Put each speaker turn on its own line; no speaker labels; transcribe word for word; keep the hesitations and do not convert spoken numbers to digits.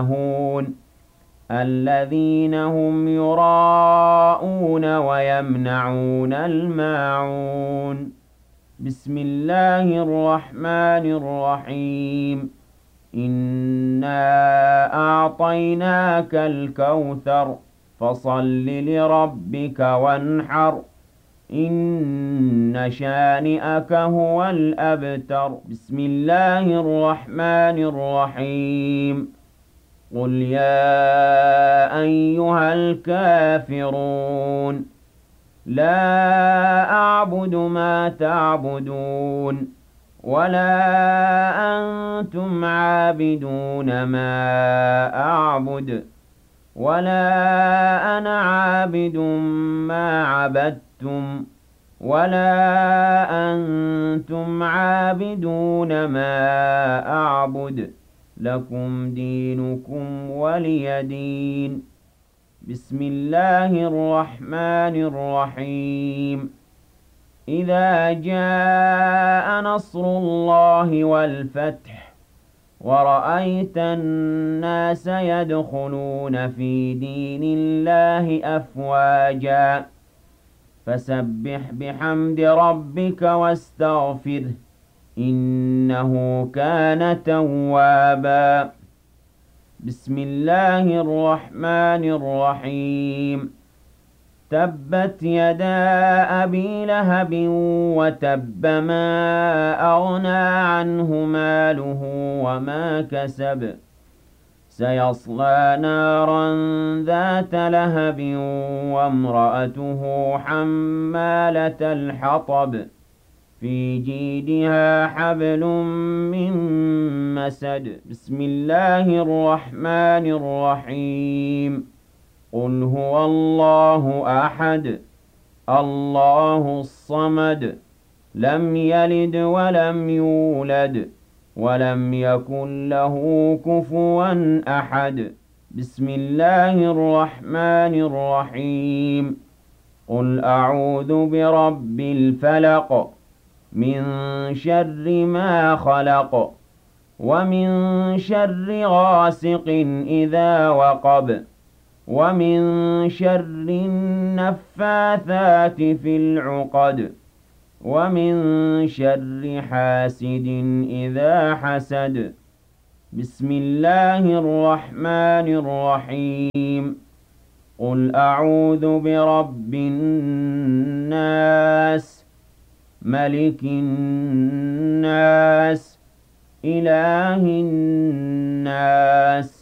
هون الذين هم يراءون ويمنعون الماعون بسم الله الرحمن الرحيم إنا أعطيناك الكوثر فصل لربك وانحر إن شانئك هو الأبتر بسم الله الرحمن الرحيم قل يا أيها الكافرون لا أعبد ما تعبدون ولا أنتم عابدون ما أعبد ولا أنا عابد ما عبدتم ولا أنتم عابدون ما أعبد لكم دينكم ولي دين بسم الله الرحمن الرحيم إذا جاء نصر الله والفتح ورأيت الناس يدخلون في دين الله أفواجا فسبح بحمد ربك واستغفره إنه كان توابا بسم الله الرحمن الرحيم تبت يدا أبي لهب وتب ما أغنى عنه ماله وما كسب سيصلى نارا ذات لهب وامرأته حمالة الحطب في جيدها حبل من مسد بسم الله الرحمن الرحيم قل هو الله أحد الله الصمد لم يلد ولم يولد ولم يكن له كفوا أحد بسم الله الرحمن الرحيم قل أعوذ برب الفلق من شر ما خلق ومن شر غاسق إذا وقب ومن شر النفاثات في العقد ومن شر حاسد إذا حسد بسم الله الرحمن الرحيم قل أعوذ برب الناس ملك الناس إله الناس